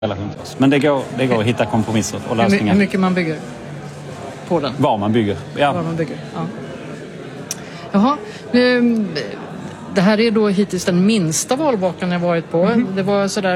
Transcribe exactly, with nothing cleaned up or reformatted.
relation till oss. Men det går, det går att hitta kompromisser och lösningar. Hur mycket man bygger på den? Var man bygger. Ja. Var man bygger, ja. Jaha, nu, det här är då hittills den minsta valvakan jag varit på. Mm-hmm. Det var sådär